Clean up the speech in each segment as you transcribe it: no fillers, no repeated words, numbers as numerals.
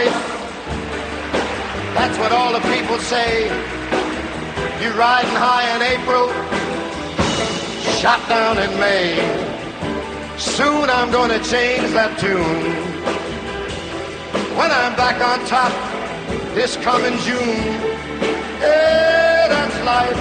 life. That's what all the people say. You riding high in April, shot down in May. Soon I'm gonna change that tune. When I'm back on top this coming June. Hey, that's life.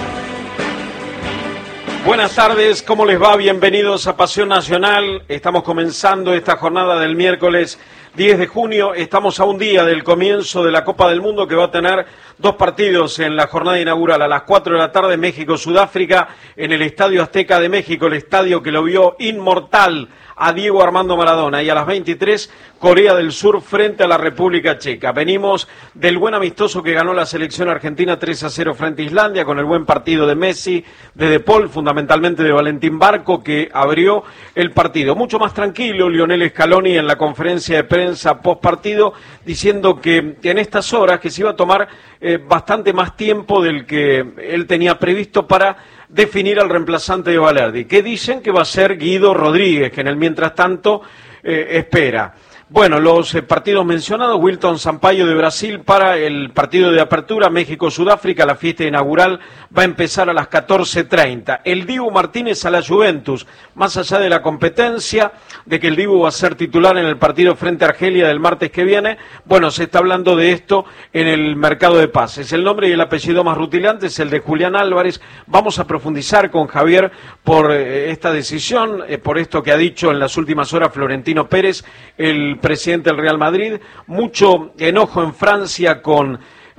Buenas tardes, ¿cómo les va? Bienvenidos a Pasión Nacional. Estamos comenzando esta jornada del miércoles 10 de junio. Estamos a un día del comienzo de la Copa del Mundo, que va a tener dos partidos en la jornada inaugural. A las 4 de la tarde, México-Sudáfrica, en el Estadio Azteca de México, el estadio que lo vio inmortal a Diego Armando Maradona. Y a las 23, Corea del Sur frente a la República Checa. Venimos del buen amistoso que ganó la selección argentina 3-0 frente a Islandia, con el buen partido de Messi, de Paul, fundamentalmente de Valentín Barco, que abrió el partido. Mucho más tranquilo Lionel Scaloni en la conferencia de prensa post partido, diciendo que en estas horas que se iba a tomar bastante más tiempo del que él tenía previsto para definir al reemplazante de Valerdi, que dicen que va a ser Guido Rodríguez, que en el mientras tanto espera. Bueno, los partidos mencionados: Wilton Sampaio de Brasil para el partido de apertura, México-Sudáfrica. La fiesta inaugural va a empezar a las 14:30. El Dibu Martínez a la Juventus, más allá de la competencia, de que el Dibu va a ser titular en el partido frente a Argelia del martes que viene. Bueno, se está hablando de esto en el mercado de pases. El nombre y el apellido más rutilante es el de Julián Álvarez. Vamos a profundizar con Javier por esta decisión, por esto que ha dicho en las últimas horas Florentino Pérez, el presidente del Real Madrid. Mucho enojo en Francia con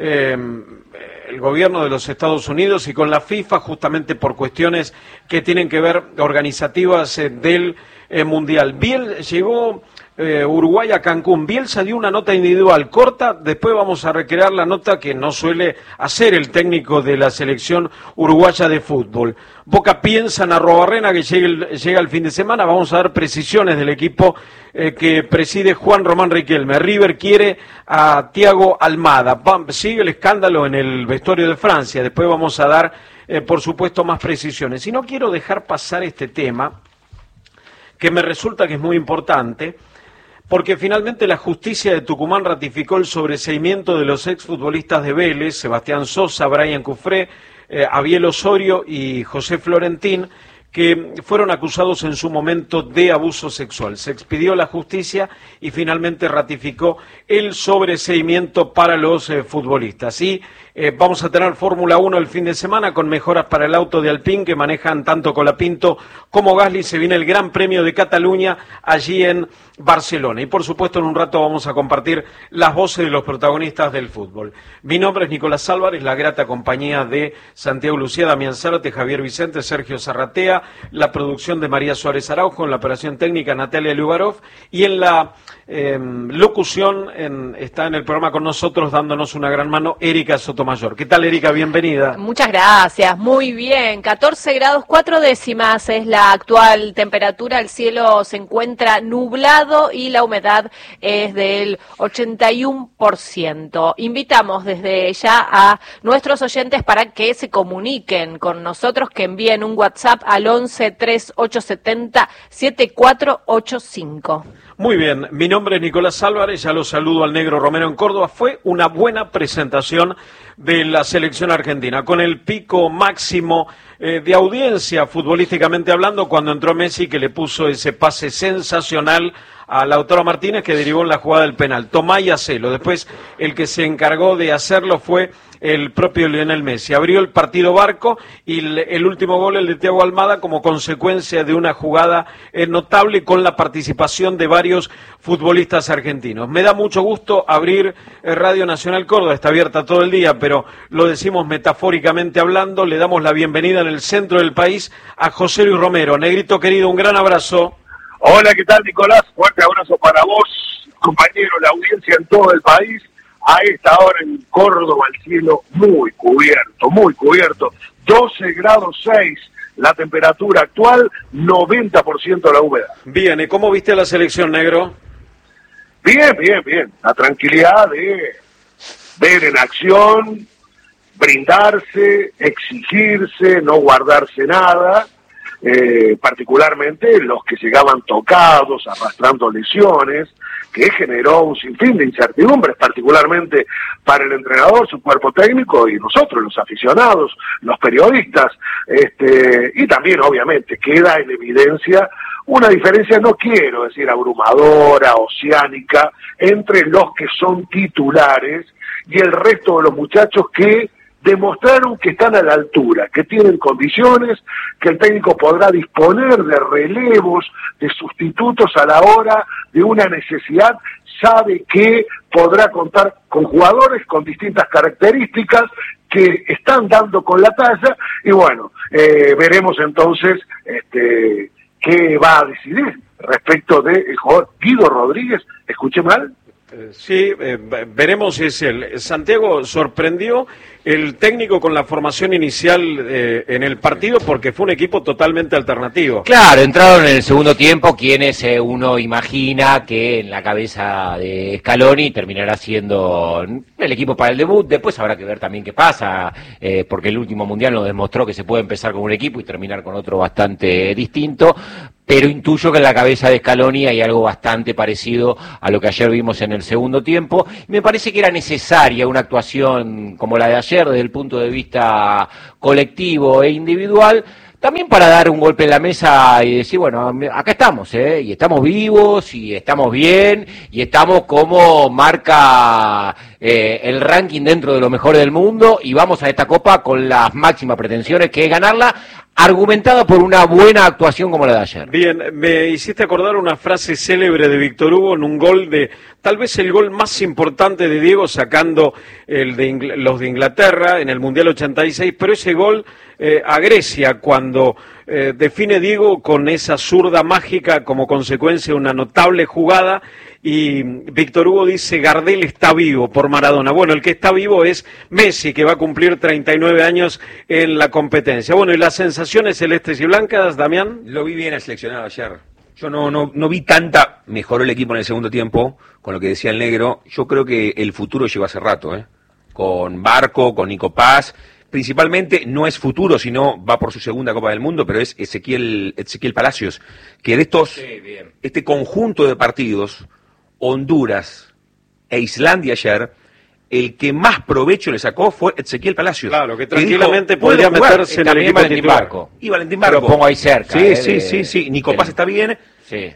el gobierno de los Estados Unidos y con la FIFA, justamente por cuestiones que tienen que ver organizativas del Mundial. Llegó Uruguay a Cancún. Bielsa dio una nota individual corta, después vamos a recrear la nota que no suele hacer el técnico de la selección uruguaya de fútbol. Boca piensa en Arrobarrena, que llega el fin de semana. Vamos a dar precisiones del equipo que preside Juan Román Riquelme. River quiere a Thiago Almada. Sigue el escándalo en el vestuario de Francia. Después vamos a dar, por supuesto, más precisiones. Y no quiero dejar pasar este tema, que me resulta que es muy importante, porque finalmente la justicia de Tucumán ratificó el sobreseimiento de los exfutbolistas de Vélez, Sebastián Sosa, Brian Cufré, Abiel Osorio y José Florentín, que fueron acusados en su momento de abuso sexual. Se expidió la justicia y finalmente ratificó el sobreseimiento para los futbolistas. Y vamos a tener Fórmula 1 el fin de semana, con mejoras para el auto de Alpine que manejan tanto Colapinto como Gasly. Se viene el Gran Premio de Cataluña allí en Barcelona. Y por supuesto en un rato vamos a compartir las voces de los protagonistas del fútbol. Mi nombre es Nicolás Álvarez, la grata compañía de Santiago Lucía, Damián Zárate, Javier Vicente, Sergio Zarratea, la producción de María Suárez Araujo, en la operación técnica Natalia Lugarov, y en la locución está en el programa con nosotros dándonos una gran mano Erika Sotomayor. ¿Qué tal, Erika? Bienvenida. Muchas gracias, muy bien. 14 grados 4 décimas es la actual temperatura. El cielo se encuentra nublado y la humedad es del 81%. Invitamos desde ya a nuestros oyentes para que se comuniquen con nosotros, que envíen un WhatsApp al 11 3870 7485. Muy bien, mi nombre es Nicolás Álvarez, ya lo saludo al Negro Romero en Córdoba. Fue una buena presentación de la selección argentina, con el pico máximo de audiencia futbolísticamente hablando, cuando entró Messi, que le puso ese pase sensacional a Lautaro Martínez, que derivó en la jugada del penal. Tomá y hacelo. Después el que se encargó de hacerlo fue el propio Lionel Messi. Abrió el partido Barco y el último gol, el de Thiago Almada, como consecuencia de una jugada notable con la participación de varios futbolistas argentinos. Me da mucho gusto abrir Radio Nacional Córdoba, está abierta todo el día, pero lo decimos metafóricamente hablando. Le damos la bienvenida en el centro del país a José Luis Romero. Negrito querido, un gran abrazo. Hola, ¿qué tal, Nicolás? Fuerte abrazo para vos, compañero, la audiencia en todo el país. A esta hora en Córdoba el cielo muy cubierto. 12 grados 6 la temperatura actual, 90% la humedad. Bien, ¿y cómo viste la selección, negro? Bien. La tranquilidad de ver en acción, brindarse, exigirse, no guardarse nada. particularmente los que llegaban tocados, arrastrando lesiones, que generó un sinfín de incertidumbres, particularmente para el entrenador, su cuerpo técnico y nosotros, los aficionados, los periodistas, y también obviamente queda en evidencia una diferencia, no quiero decir abrumadora, oceánica, entre los que son titulares y el resto de los muchachos que demostraron que están a la altura, que tienen condiciones, que el técnico podrá disponer de relevos, de sustitutos a la hora de una necesidad, sabe que podrá contar con jugadores con distintas características que están dando con la talla, y bueno, veremos entonces qué va a decidir respecto del jugador Guido Rodríguez. ¿Escuché mal? Sí, veremos si es él. Santiago, sorprendió el técnico con la formación inicial en el partido porque fue un equipo totalmente alternativo. Claro, entraron en el segundo tiempo quienes uno imagina que en la cabeza de Scaloni terminará siendo el equipo para el debut. Después habrá que ver también qué pasa, porque el último mundial nos demostró que se puede empezar con un equipo y terminar con otro bastante distinto. Pero intuyo que en la cabeza de Scaloni hay algo bastante parecido a lo que ayer vimos en el segundo tiempo. Me parece que era necesaria una actuación como la de ayer desde el punto de vista colectivo e individual, también para dar un golpe en la mesa y decir, bueno, acá estamos, y estamos vivos, y estamos bien, y estamos como marca el ranking dentro de lo mejor del mundo, y vamos a esta Copa con las máximas pretensiones, que es ganarla, argumentada por una buena actuación como la de ayer. Bien, me hiciste acordar una frase célebre de Víctor Hugo en un gol tal vez el gol más importante de Diego, sacando los de Inglaterra en el Mundial 86, pero ese gol a Grecia, cuando define Diego con esa zurda mágica como consecuencia de una notable jugada, y Víctor Hugo dice: Gardel está vivo por Maradona. Bueno, el que está vivo es Messi, que va a cumplir 39 años en la competencia. Bueno, ¿y las sensaciones celestes y blancas, Damián? Lo vi bien al seleccionado ayer. Yo no vi tanta. Mejoró el equipo en el segundo tiempo, con lo que decía el negro. Yo creo que el futuro llegó hace rato, con Barco, con Nico Paz. Principalmente no es futuro, sino va por su segunda Copa del Mundo, pero es Ezequiel Palacios, que de este conjunto de partidos, Honduras e Islandia ayer, el que más provecho le sacó fue Ezequiel Palacios. Claro, que tranquilamente podría meterse en el equipo titular. Y Valentín Barco. Lo pongo ahí cerca. Sí. Nico Paz está bien. Sí.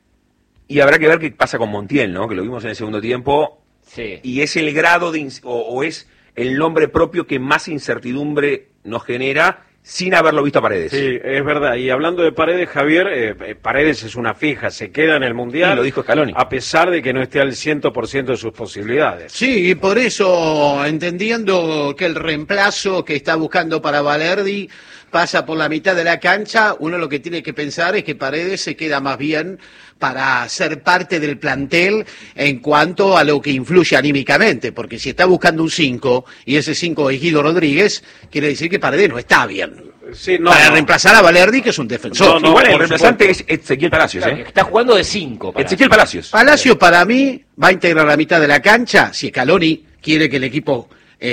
Y habrá que ver qué pasa con Montiel, ¿no? Que lo vimos en el segundo tiempo. Sí. Y es el grado o es el nombre propio que más incertidumbre nos genera sin haberlo visto a Paredes. Sí, es verdad. Y hablando de Paredes, Javier, Paredes es una fija, se queda en el Mundial. Y lo dijo Scaloni. A pesar de que no esté al 100% de sus posibilidades. Sí, y por eso, entendiendo que el reemplazo que está buscando para Valerdi pasa por la mitad de la cancha, uno lo que tiene que pensar es que Paredes se queda más bien para ser parte del plantel en cuanto a lo que influye anímicamente, porque si está buscando un 5 y ese 5 es Guido Rodríguez, quiere decir que Paredes no está bien. Sí, para reemplazar a Valerdi, que es un defensor. Igual el reemplazante es Ezequiel Palacios. Claro, está jugando de 5. Ezequiel Palacios. Palacios para mí va a integrar la mitad de la cancha, si Scaloni quiere que el equipo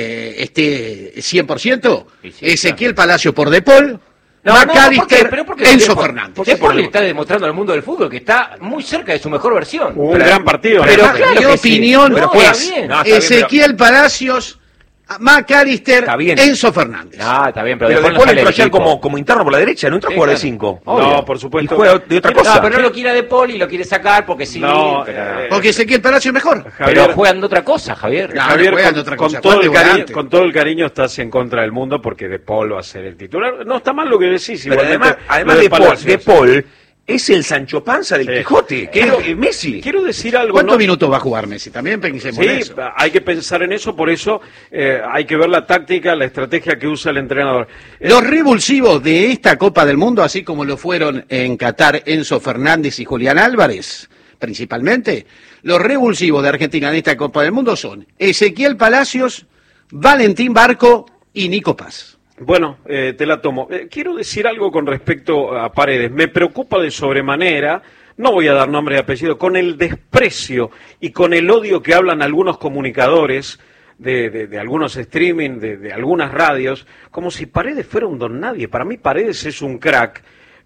esté 100%, sí, Ezequiel Palacios por De Paul, McAllister, Enzo Fernández. De Paul le está demostrando al mundo del fútbol que está muy cerca de su mejor versión. Un gran partido. Pero mi opinión es Ezequiel Palacios, McAllister, Enzo Fernández. Está bien, pero De Paul entró ayer como interno por la derecha, no entró a jugar de 5. No, por supuesto. Y juega de otra cosa. Pero no lo quiere De Paul y lo quiere sacar porque sí. No, porque Ezequiel Palacios es mejor. Javier, pero juegan de otra cosa, Javier. Javier, con todo el cariño estás en contra del mundo porque De Paul va a ser el titular. No está mal lo que decís. Pero además De Paul es el Sancho Panza del Quijote, que es Messi. Quiero decir algo. ¿Cuántos minutos va a jugar Messi? También pensemos en eso. Hay que pensar en eso, por eso hay que ver la táctica, la estrategia que usa el entrenador. Los revulsivos de esta Copa del Mundo, así como lo fueron en Qatar Enzo Fernández y Julián Álvarez, principalmente, los revulsivos de Argentina en esta Copa del Mundo son Ezequiel Palacios, Valentín Barco y Nico Paz. Bueno, te la tomo. Quiero decir algo con respecto a Paredes. Me preocupa de sobremanera, no voy a dar nombre y apellido, con el desprecio y con el odio que hablan algunos comunicadores de algunos streaming, de algunas radios, como si Paredes fuera un don nadie. Para mí Paredes es un crack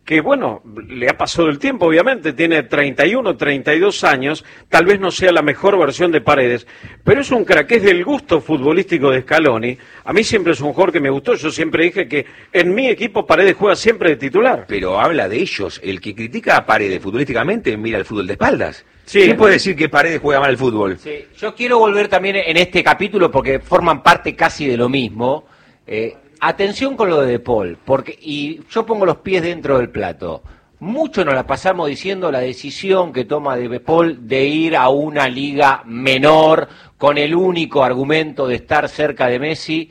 que bueno, le ha pasado el tiempo, obviamente, tiene 31, 32 años, tal vez no sea la mejor versión de Paredes, pero es un crack, es del gusto futbolístico de Scaloni. A mí siempre es un jugador que me gustó, yo siempre dije que en mi equipo Paredes juega siempre de titular. Pero habla de ellos, el que critica a Paredes futbolísticamente mira el fútbol de espaldas. Sí. ¿Quién puede decir que Paredes juega mal el fútbol? Sí, yo quiero volver también en este capítulo porque forman parte casi de lo mismo. Atención con lo de Paul, y yo pongo los pies dentro del plato. Mucho nos la pasamos diciendo la decisión que toma de Paul de ir a una liga menor con el único argumento de estar cerca de Messi.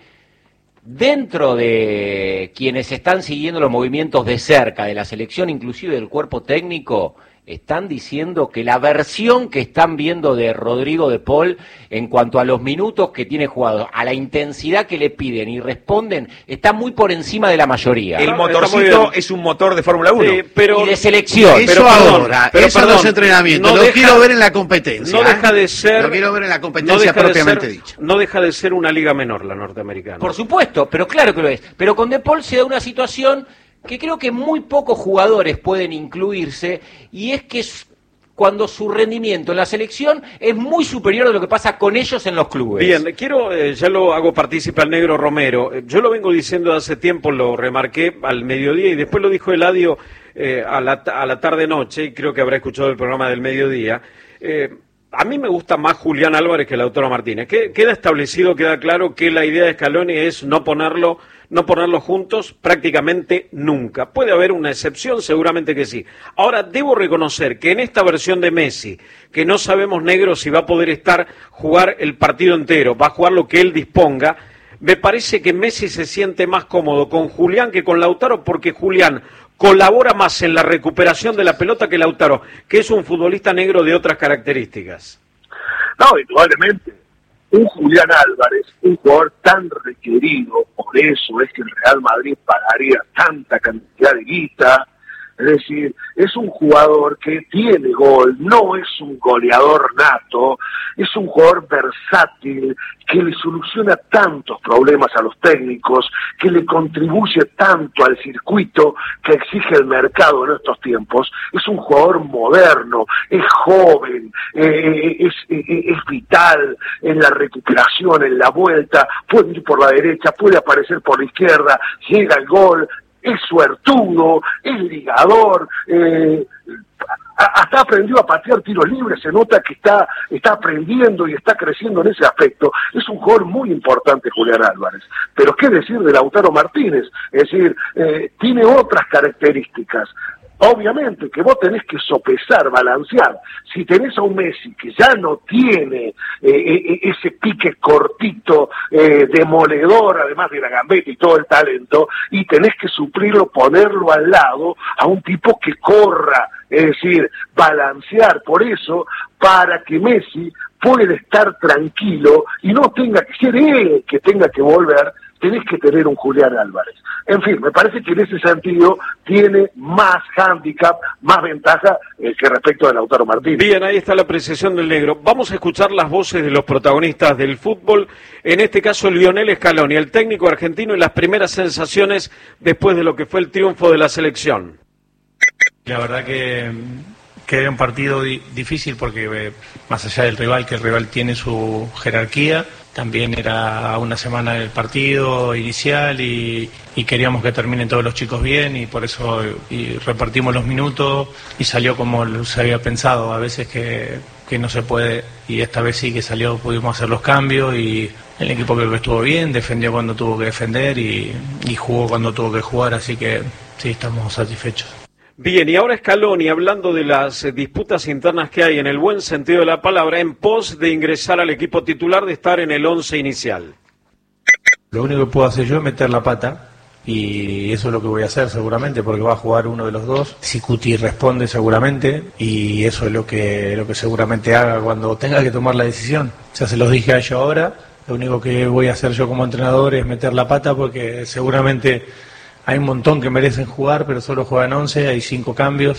Dentro de quienes están siguiendo los movimientos de cerca de la selección, inclusive del cuerpo técnico, están diciendo que la versión que están viendo de Rodrigo de Paul en cuanto a los minutos que tiene jugado, a la intensidad que le piden y responden, está muy por encima de la mayoría. El motorcito es un motor de Fórmula 1. Sí, pero, y de selección. Eso pero, ahora, pero, eso no es entrenamiento. no Lo deja- quiero ver en la competencia. No deja de ser... Lo quiero ver en la no competencia deja de propiamente ser- dicha. No deja de ser una liga menor la norteamericana. Por supuesto, pero claro que lo es. Pero con De Paul se da una situación que creo que muy pocos jugadores pueden incluirse, y es que cuando su rendimiento en la selección es muy superior a lo que pasa con ellos en los clubes. Bien, quiero, ya lo hago partícipe al negro Romero. Yo lo vengo diciendo hace tiempo, lo remarqué al mediodía y después lo dijo Eladio a la tarde-noche, y creo que habrá escuchado el programa del mediodía. A mí me gusta más Julián Álvarez que Lautaro Martínez. Queda establecido, queda claro que la idea de Scaloni es no ponerlos juntos prácticamente nunca. Puede haber una excepción, seguramente que sí. Ahora, debo reconocer que en esta versión de Messi, que no sabemos, negro, si va a poder jugar el partido entero, va a jugar lo que él disponga, me parece que Messi se siente más cómodo con Julián que con Lautaro, porque Julián colabora más en la recuperación de la pelota que Lautaro, que es un futbolista negro de otras características. No, indudablemente. Un Julián Álvarez, un jugador tan requerido, por eso es que el Real Madrid pagaría tanta cantidad de guita. Es decir, es un jugador que tiene gol, no es un goleador nato, es un jugador versátil, que le soluciona tantos problemas a los técnicos, que le contribuye tanto al circuito que exige el mercado en estos tiempos. Es un jugador moderno, es joven, es vital en la recuperación, en la vuelta, puede ir por la derecha, puede aparecer por la izquierda, llega el gol, es suertudo, es ligador, hasta aprendió a patear tiros libres, se nota que está aprendiendo y está creciendo en ese aspecto. Es un jugador muy importante Julián Álvarez. Pero qué decir de Lautaro Martínez, es decir, tiene otras características. Obviamente que vos tenés que sopesar, balancear. Si tenés a un Messi que ya no tiene ese pique cortito, demoledor, además de la gambeta y todo el talento, y tenés que suplirlo, ponerlo al lado a un tipo que corra, es decir, balancear. Por eso, para que Messi pueda estar tranquilo y no tenga que ser él que tenga que volver, tenés que tener un Julián Álvarez. En fin, me parece que en ese sentido tiene más hándicap, más ventaja que respecto de Lautaro Martínez. Bien, ahí está la apreciación del negro. Vamos a escuchar las voces de los protagonistas del fútbol, en este caso Lionel Scaloni, el técnico argentino, y las primeras sensaciones después de lo que fue el triunfo de la selección. La verdad que era un partido difícil porque más allá del rival, que el rival tiene su jerarquía, también era una semana del partido inicial y queríamos que terminen todos los chicos bien, y por eso repartimos los minutos y salió como se había pensado. A veces que no se puede, y esta vez sí que salió, pudimos hacer los cambios, y el equipo creo que estuvo bien, defendió cuando tuvo que defender y jugó cuando tuvo que jugar, así que sí, estamos satisfechos. Bien, y ahora Scaloni, hablando de las disputas internas que hay en el buen sentido de la palabra, en pos de ingresar al equipo titular, de estar en el 11 inicial. Lo único que puedo hacer yo es meter la pata, y eso es lo que voy a hacer seguramente, porque va a jugar uno de los dos. Si Cuti responde seguramente, y eso es lo que seguramente haga cuando tenga que tomar la decisión. Ya se los dije a ellos ahora, lo único que voy a hacer yo como entrenador es meter la pata, porque seguramente hay un montón que merecen jugar, pero solo juegan 11, hay 5 cambios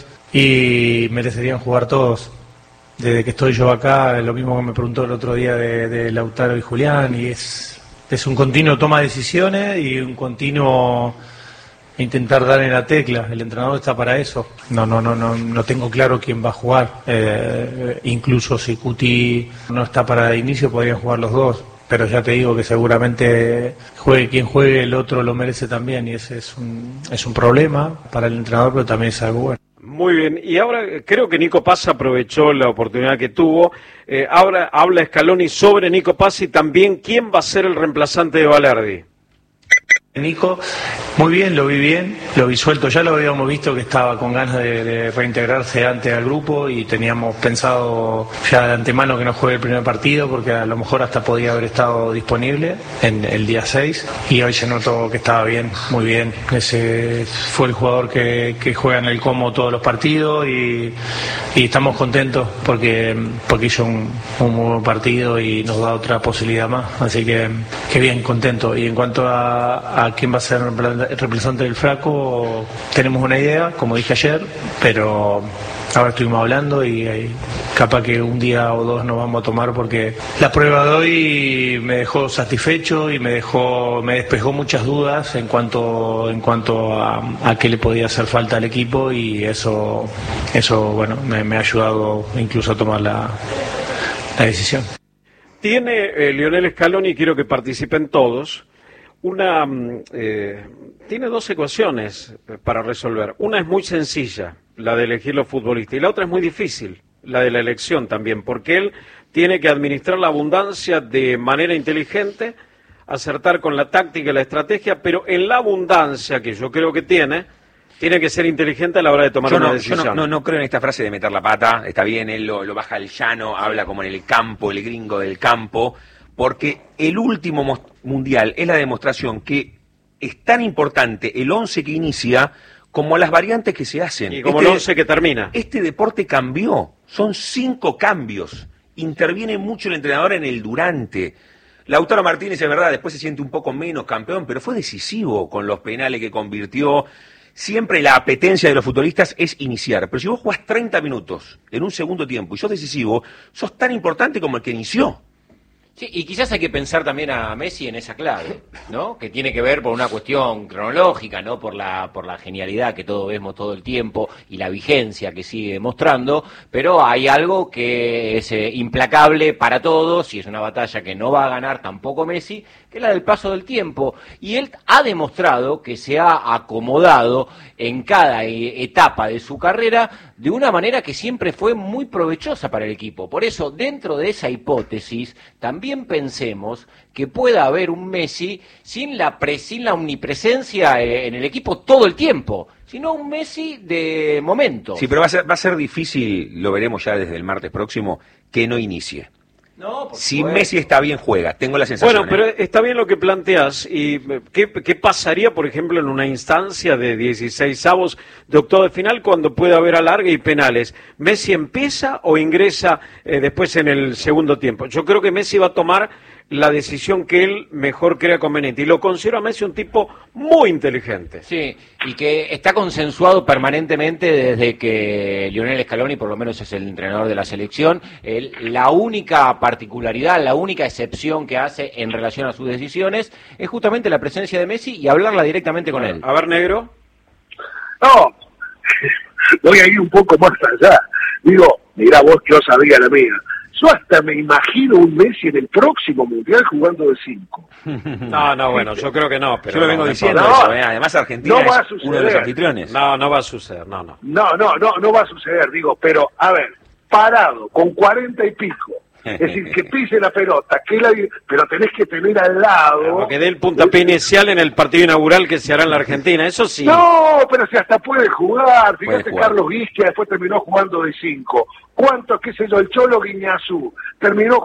y merecerían jugar todos. Desde que estoy yo acá, lo mismo que me preguntó el otro día de Lautaro y Julián, y es un continuo toma de decisiones y un continuo intentar dar en la tecla. El entrenador está para eso. No tengo claro quién va a jugar. Incluso si Cuti no está para el inicio, podrían jugar los dos. Pero ya te digo que seguramente juegue quien juegue, el otro lo merece también, y ese es un problema para el entrenador, pero también es algo bueno. Muy bien, y ahora creo que Nico Paz aprovechó la oportunidad que tuvo. Ahora habla Scaloni sobre Nico Paz y también quién va a ser el reemplazante de Balerdi. Nico, muy bien, lo vi suelto, ya lo habíamos visto que estaba con ganas de reintegrarse antes al grupo y teníamos pensado ya de antemano que no juegue el primer partido porque a lo mejor hasta podía haber estado disponible en el día 6 y hoy se notó que estaba bien, muy bien. Ese fue el jugador que juega en el Como todos los partidos y estamos contentos porque hizo un muy buen partido y nos da otra posibilidad más, así que bien, contento. Y en cuanto a quién va a ser el reemplazante del Flaco, tenemos una idea, como dije ayer, pero ahora estuvimos hablando y capaz que un día o dos nos vamos a tomar porque la prueba de hoy me dejó satisfecho y me despejó muchas dudas en cuanto a qué le podía hacer falta al equipo y eso bueno, me ha ayudado incluso a tomar la decisión. Tiene Lionel Scaloni, quiero que participen todos, tiene dos ecuaciones para resolver. Una es muy sencilla, la de elegir los futbolistas, y la otra es muy difícil, la de la elección también, porque él tiene que administrar la abundancia de manera inteligente, acertar con la táctica y la estrategia, pero en la abundancia que yo creo que tiene que ser inteligente a la hora de tomar una decisión. Yo no creo en esta frase de meter la pata, está bien, él lo baja al llano, habla como en el campo, el gringo del campo, porque el último mundial es la demostración que es tan importante el 11 que inicia como las variantes que se hacen. Y como el 11 que termina. Este deporte cambió, son 5 cambios, interviene mucho el entrenador en el durante. Lautaro Martínez, es verdad, después se siente un poco menos campeón, pero fue decisivo con los penales que convirtió. Siempre la apetencia de los futbolistas es iniciar, pero si vos jugás 30 minutos en un segundo tiempo y sos decisivo, sos tan importante como el que inició. Sí, y quizás hay que pensar también a Messi en esa clave, ¿no? Que tiene que ver por una cuestión cronológica, ¿no? Por la genialidad que todos vemos todo el tiempo y la vigencia que sigue mostrando, pero hay algo que es implacable para todos y es una batalla que no va a ganar tampoco Messi, que es la del paso del tiempo. Y él ha demostrado que se ha acomodado en cada etapa de su carrera de una manera que siempre fue muy provechosa para el equipo. Por eso, dentro de esa hipótesis, también pensemos que pueda haber un Messi sin la omnipresencia en el equipo todo el tiempo, sino un Messi de momentos. Sí, pero va a ser difícil, lo veremos ya desde el martes próximo, que no inicie. No, si Messi está bien, juega, tengo la sensación. Bueno, pero está bien lo que planteas. ¿Y qué pasaría, por ejemplo, en una instancia de 16avos de octavo de final cuando puede haber alargue y penales? ¿Messi empieza o ingresa después en el segundo tiempo? Yo creo que Messi va a tomar la decisión que él mejor crea conveniente. Y lo considero a Messi un tipo muy inteligente. Sí, y que está consensuado permanentemente desde que Lionel Scaloni, por lo menos es el entrenador de la selección, la única particularidad, la única excepción que hace en relación a sus decisiones es justamente la presencia de Messi y hablarla directamente con él. A ver, Negro. No, voy a ir un poco más allá. Digo, mirá vos que yo sabía la mía. Yo hasta me imagino un Messi en el próximo Mundial jugando de 5. No, bueno, yo creo que no. Pero yo lo vengo diciendo no, eso, además Argentina no es uno de los anfitriones. No va a suceder, no. No va a suceder, digo, pero, a ver, parado, con 40 y pico, es decir, que pise la pelota, pero tenés que tener al lado... Claro, que dé el puntapié inicial en el partido inaugural que se hará en la Argentina, eso sí. No, pero si hasta puede jugar, fíjate Carlos Guisquia después terminó jugando de 5. ¿Cuántos, qué sé yo, el Cholo Guiñazú? Terminó,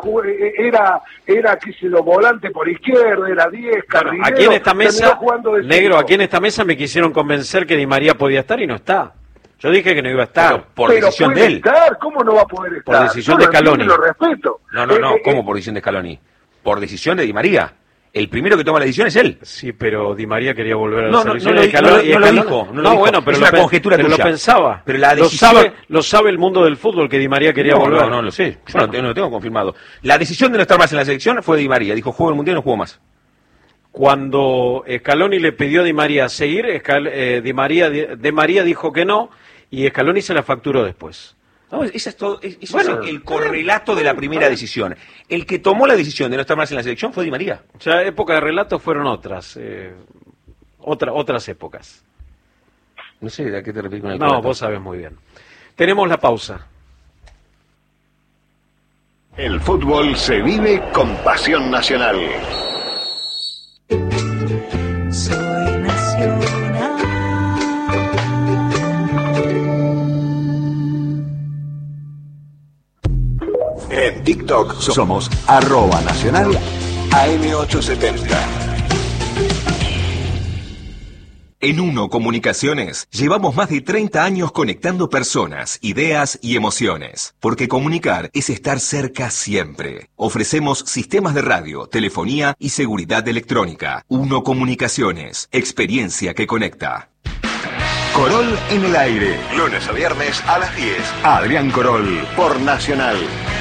era qué sé yo, volante por izquierda, era 10, carrilero. Aquí en esta mesa, Negro, 5. aquí en esta mesa me quisieron convencer que Di María podía estar y no está. Yo dije que no iba a estar. Pero por decisión de él. Estar, ¿cómo no va a poder estar? Por decisión de Scaloni. Lo respeto. No, ¿cómo por decisión de Scaloni? Por decisión de Di María. El primero que toma la decisión es él. Sí, pero Di María quería volver a la No selección. lo dijo. Bueno, pero es una conjetura pero tuya. lo pensaba. Pero la decisión... lo sabe el mundo del fútbol que Di María quería volver. No lo sé. Yo no lo tengo confirmado. La decisión de no estar más en la selección fue de Di María. Dijo, juego el Mundial y no juego más. Cuando Scaloni le pidió a Di María seguir, Di María dijo que no, y Scaloni se la facturó después. No, eso es todo, eso es el correlato de la primera decisión. El que tomó la decisión de no estar más en la selección fue Di María. Ya época de relatos fueron otras épocas. No sé a qué te refieres con el No, corelato. vos sabés muy bien. Tenemos la pausa. El fútbol se vive con pasión nacional. Soy nacional. En TikTok somos @nacional AM870. En Uno Comunicaciones llevamos más de 30 años conectando personas, ideas y emociones, porque comunicar es estar cerca siempre. Ofrecemos sistemas de radio, telefonía y seguridad electrónica. Uno Comunicaciones, experiencia que conecta. Corol en el aire, lunes a viernes a las 10. Adrián Corol por Nacional.